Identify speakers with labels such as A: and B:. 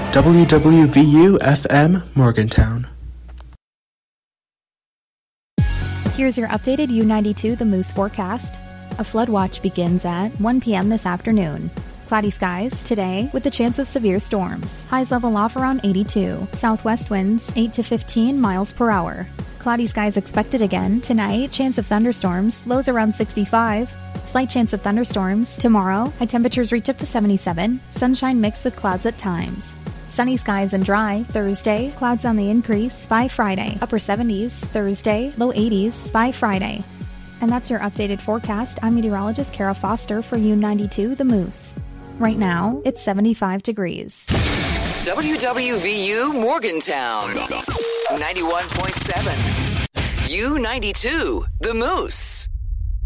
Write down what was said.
A: WWVU-FM Morgantown.
B: Here's your updated U92 The Moose forecast. A flood watch begins at 1 p.m. this afternoon. Cloudy skies today with a chance of severe storms. Highs level off around 82. Southwest winds 8 to 15 miles per hour. Cloudy skies expected again tonight. Chance of thunderstorms. Lows around 65. Slight chance of thunderstorms. Tomorrow, high temperatures reach up to 77. Sunshine mixed with clouds at times. Sunny skies and dry. Thursday, clouds on the increase by Friday. Upper 70s. Thursday, low 80s by Friday. And that's your updated forecast. I'm meteorologist Kara Foster for U92 The Moose. Right now, it's 75 degrees.
C: WWVU Morgantown 91.7. U92 The Moose.